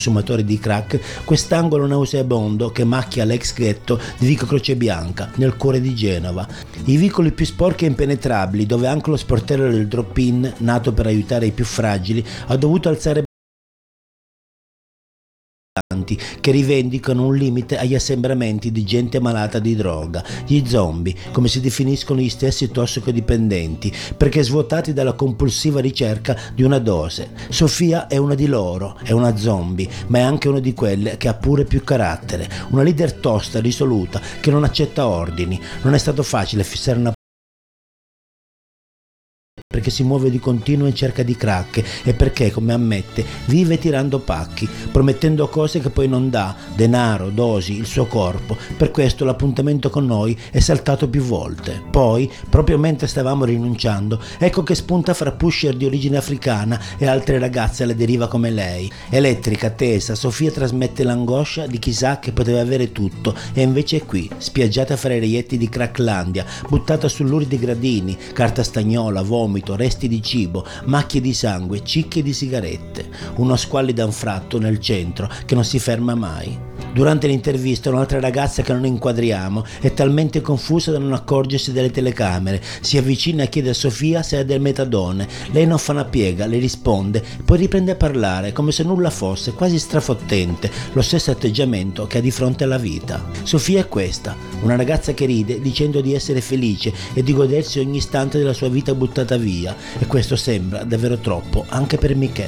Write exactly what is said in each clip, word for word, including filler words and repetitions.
consumatori di crack, quest'angolo nauseabondo che macchia l'ex ghetto di Vico Crocebianca, nel cuore di Genova. I vicoli più sporchi e impenetrabili, dove anche lo sportello del drop-in, nato per aiutare i più fragili, ha dovuto alzare che rivendicano un limite agli assembramenti di gente malata di droga, gli zombie, come si definiscono gli stessi tossicodipendenti, perché svuotati dalla compulsiva ricerca di una dose. Sofia è una di loro, è una zombie, ma è anche una di quelle che ha pure più carattere, una leader tosta, risoluta, che non accetta ordini. Non è stato facile fissare una perché si muove di continuo in cerca di crack e perché, come ammette, vive tirando pacchi, promettendo cose che poi non dà, denaro, dosi, il suo corpo. Per questo l'appuntamento con noi è saltato più volte. Poi, proprio mentre stavamo rinunciando, ecco che spunta fra pusher di origine africana e altre ragazze alla deriva come lei. Elettrica, tesa, Sofia trasmette l'angoscia di chi sa che poteva avere tutto e invece è qui, spiaggiata fra i reietti di Cracklandia, buttata su luridi gradini, carta stagnola, vomito, resti di cibo, macchie di sangue, cicche di sigarette, uno squallido anfratto nel centro che non si ferma mai. Durante l'intervista un'altra ragazza che non inquadriamo è talmente confusa da non accorgersi delle telecamere, si avvicina e chiede a Sofia se è del metadone. Lei non fa una piega, le risponde, poi riprende a parlare come se nulla fosse, quasi strafottente, lo stesso atteggiamento che ha di fronte alla vita. Sofia è questa, una ragazza che ride dicendo di essere felice e di godersi ogni istante della sua vita buttata via, e questo sembra davvero troppo anche per Michè.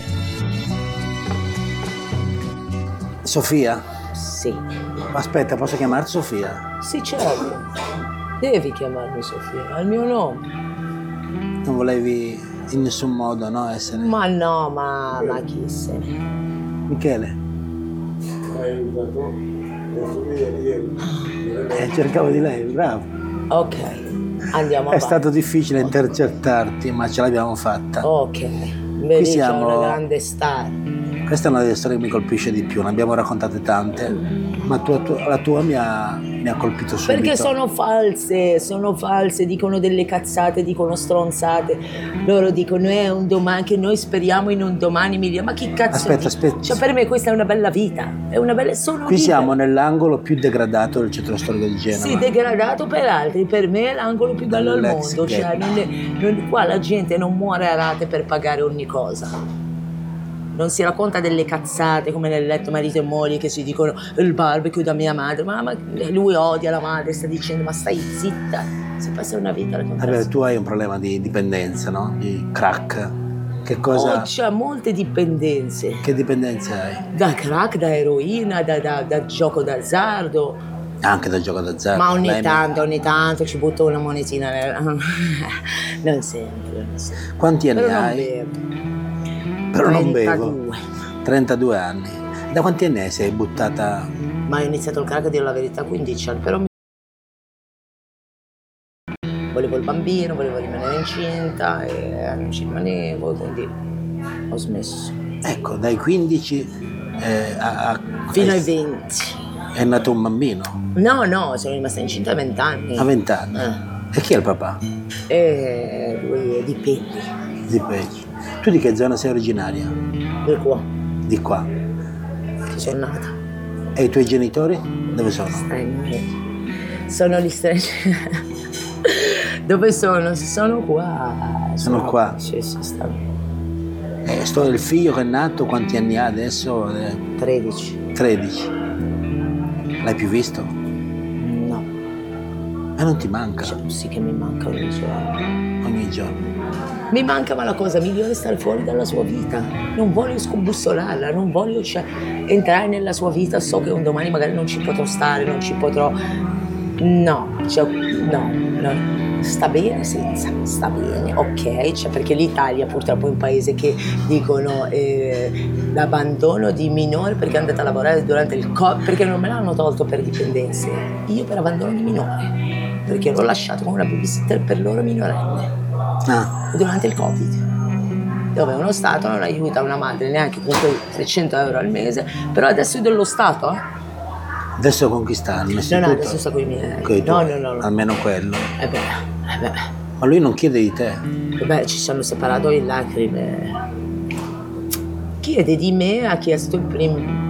Sofia? Sì. Aspetta, posso chiamarti Sofia? Sì, certo. Devi chiamarmi Sofia, è il mio nome. Non volevi in nessun modo, no, essere... Ma no, ma, ma chi se ne... Michele? Eh, cercavo di lei, bravo. Ok, andiamo È avanti. stato difficile intercettarti, ma ce l'abbiamo fatta. Ok, vedi, siamo- c'è una grande star. Questa è una delle storie che mi colpisce di più, ne abbiamo raccontate tante, ma tua- tua- la tua mi ha, mi ha colpito subito. Perché sono false, sono false, dicono delle cazzate, dicono stronzate. Loro dicono è un domani, che noi speriamo in un domani migliore. Ma chi cazzo Aspetta, dice? aspetta. Cioè, per me questa è una bella vita, è una bella... Sono Qui vita. siamo nell'angolo più degradato del centro storico di Genova. Sì, degradato per altri, per me è l'angolo più bello al L'ex mondo. Cioè, ghetto. non è- non- qua la gente non muore a rate per pagare ogni cosa. Non si racconta delle cazzate come nel letto marito e moglie che si dicono il barbecue da mia madre, ma, ma lui odia la madre, sta dicendo ma stai zitta, si passa una vita a raccontare. Vabbè, tu hai un problema di dipendenza, no? Di crack. Che cosa... Oh, c'ha molte dipendenze, Che dipendenza hai? da crack, da eroina, da, da- da gioco d'azzardo, Anche dal gioco d'azzardo. ma ogni Lei- tanto, ogni tanto ci butto una monetina nella... non sempre, non sempre. Quanti anni Però non hai? bevo. Però non bevo. trentadue. trentadue anni. Da quanti anni sei buttata? Ma ho iniziato il crack a dire la verità quindici anni, però mi... volevo il bambino, volevo rimanere incinta e non ci rimanevo, quindi ho smesso. Ecco, dai quindici eh, a, a- Fino è, ai venti. è nato un bambino, No, no, sono rimasta incinta a venti anni. a venti anni. Eh. E chi è il papà? E lui è di Pelli, Di Pecci. Tu di che zona sei originaria? del qua, Di qua. che sono nata. E i tuoi genitori? Dove sono? Stranieri. Sono gli stranieri. Dove sono? Sono qua. Sono qua? Sì, sì, stanno. Eh, sto il figlio che è nato, quanti anni ha adesso? Eh, tredici. tredici. L'hai più visto? No. E non ti manca Cioè, sì che mi manca ogni giorno. ogni giorno. Mi manca, ma la cosa migliore è stare fuori dalla sua vita. Non voglio scombussolarla, non voglio cioè, entrare nella sua vita. So che un domani magari non ci potrò stare, non ci potrò... No, cioè, no, no. Sta bene senza, sta bene, ok, cioè, perché l'Italia purtroppo è un paese che dicono eh, l'abbandono di minore perché è andata a lavorare durante il Covid, perché non me l'hanno tolto per dipendenze, io per abbandono di minore, perché l'ho lasciato come una babysitter per loro minorenne. Ah, Durante il Covid, dove uno Stato non aiuta una madre neanche con quei trecento euro al mese, però adesso è dello Stato, eh? adesso conquistarlo. No, no, adesso sta con i miei. Coi No, tuoi, no, no, no. Almeno quello. Eh beh, eh beh, Ma lui non chiede di te. eh beh, ci siamo separati in lacrime. Chiede di me, ha chiesto il primo,